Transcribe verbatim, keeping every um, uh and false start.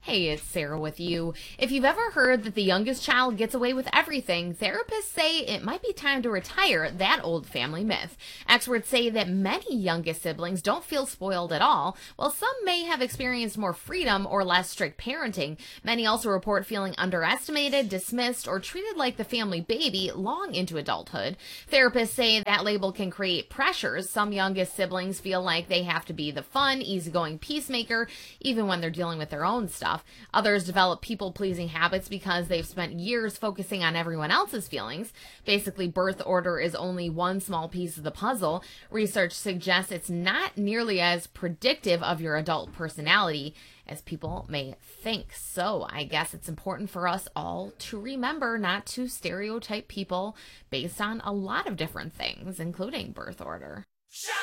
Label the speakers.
Speaker 1: Hey, it's Sarah with you. If you've ever heard that the youngest child gets away with everything, therapists say it might be time to retire that old family myth. Experts say that many youngest siblings don't feel spoiled at all, while some may have experienced more freedom or less strict parenting. Many also report feeling underestimated, dismissed, or treated like the family baby long into adulthood. Therapists say that label can create pressures. Some youngest siblings feel like they have to be the fun, easygoing peacemaker, even when they're dealing with their own stuff. Others develop people-pleasing habits because they've spent years focusing on everyone else's feelings. Basically, birth order is only one small piece of the puzzle. Research suggests it's not nearly as predictive of your adult personality as people may think. So I guess it's important for us all to remember not to stereotype people based on a lot of different things, including birth order.